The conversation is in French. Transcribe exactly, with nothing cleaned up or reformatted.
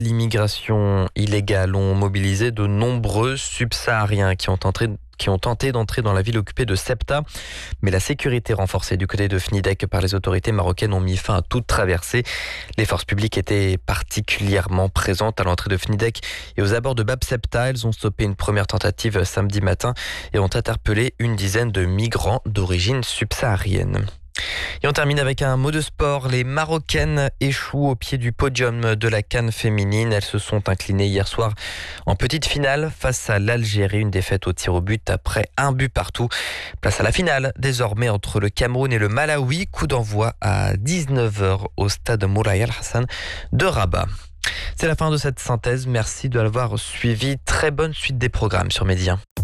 L'immigration illégale ont mobilisé de nombreux subsahariens qui ont tenté, qui ont tenté d'entrer dans la ville occupée de Ceuta. Mais la sécurité renforcée du côté de Fnidek par les autorités marocaines ont mis fin à toute traversée. Les forces publiques étaient particulièrement présentes à l'entrée de Fnidek et aux abords de Bab Ceuta. Elles ont stoppé une première tentative samedi matin et ont interpellé une dizaine de migrants d'origine subsaharienne. Et on termine avec un mot de sport. Les Marocaines échouent au pied du podium de la CAN féminine. Elles se sont inclinées hier soir en petite finale face à l'Algérie. Une défaite au tir au but après un but partout. Place à la finale désormais entre le Cameroun et le Malawi. Coup d'envoi à dix-neuf heures au stade Moulay Al Hassan de Rabat. C'est la fin de cette synthèse. Merci de l'avoir suivi. Très bonne suite des programmes sur Média.